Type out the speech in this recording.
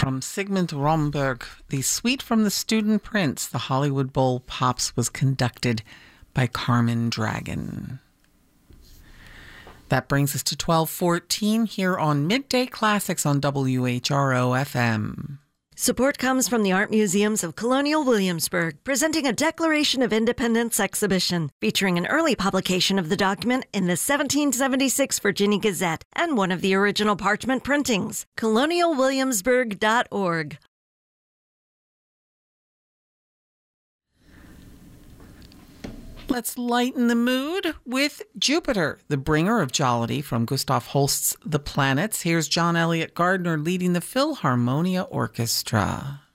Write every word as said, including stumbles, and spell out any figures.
from Sigmund Romberg, the suite from The Student Prince. The Hollywood Bowl Pops was conducted by Carmen Dragon. That brings us to twelve fourteen here on Midday Classics on W H R O F M. Support comes from the Art Museums of Colonial Williamsburg, presenting a Declaration of Independence exhibition featuring an early publication of the document in the seventeen seventy-six Virginia Gazette and one of the original parchment printings. colonial williamsburg dot org. Let's lighten the mood with Jupiter, the bringer of jollity, from Gustav Holst's The Planets. Here's John Elliott Gardner leading the Philharmonia Orchestra.